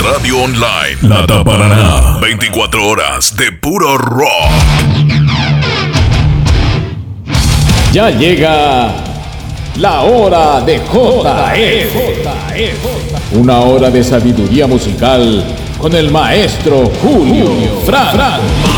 Radio Online. Lata Paraná. 24 horas de puro rock. Ya llega la hora de JF. Una hora de sabiduría musical con el maestro Julio Fran.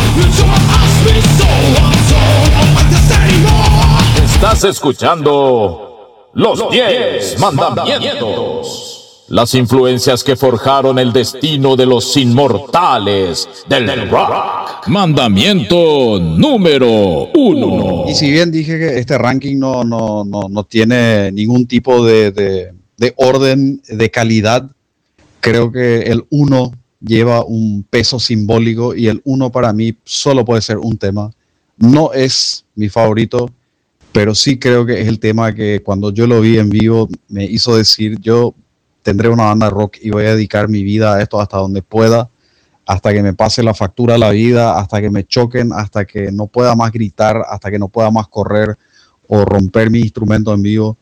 Estás escuchando los 10 mandamientos. Las influencias que forjaron el destino de los inmortales del rock. Mandamiento número 1. Y si bien dije que este ranking no tiene ningún tipo de orden, de calidad, creo que el 1 lleva un peso simbólico y el 1 para mí solo puede ser un tema. No es mi favorito, pero sí creo que es el tema que cuando yo lo vi en vivo me hizo decir, yo tendré una banda de rock y voy a dedicar mi vida a esto hasta donde pueda, hasta que me pase la factura a la vida, hasta que me choquen, hasta que no pueda más gritar, hasta que no pueda más correr o romper mi instrumento en vivo.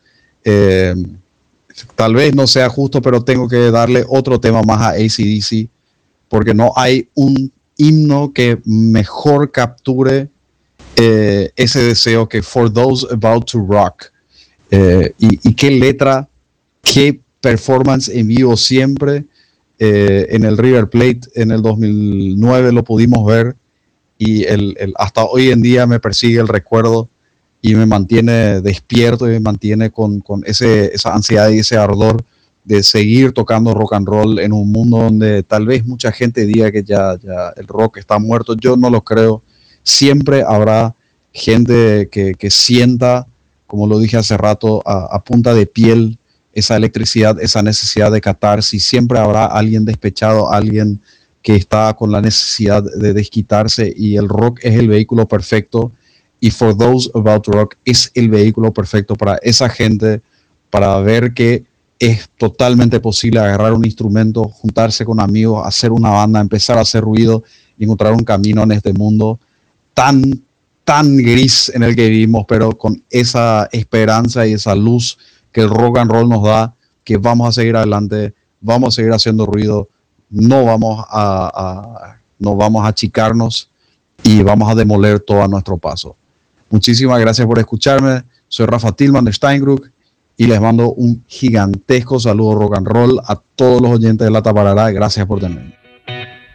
Tal vez no sea justo, pero tengo que darle otro tema más a AC/DC, porque no hay un himno que mejor capture ese deseo que For Those About to Rock. Y qué letra, qué performance en vivo siempre. En el River Plate en el 2009 lo pudimos ver y hasta hoy en día me persigue el recuerdo y me mantiene despierto y me mantiene con esa ansiedad y ese ardor de seguir tocando rock and roll en un mundo donde tal vez mucha gente diga que ya el rock está muerto. Yo no lo creo. Siempre habrá gente que sienta, como lo dije hace rato, a punta de piel esa electricidad, esa necesidad de catarsis. Siempre habrá alguien despechado, alguien que está con la necesidad de desquitarse, y el rock es el vehículo perfecto, y For Those About to Rock es el vehículo perfecto para esa gente, para ver que es totalmente posible agarrar un instrumento, juntarse con amigos, hacer una banda, empezar a hacer ruido y encontrar un camino en este mundo tan gris en el que vivimos, pero con esa esperanza y esa luz que el rock and roll nos da, que vamos a seguir adelante, vamos a seguir haciendo ruido, no vamos a achicarnos y vamos a demoler todo a nuestro paso. Muchísimas gracias por escucharme. Soy Rafa Tillman de Steinkrug y les mando un gigantesco saludo rock and roll a todos los oyentes de Lata Parará. Gracias por tenerme.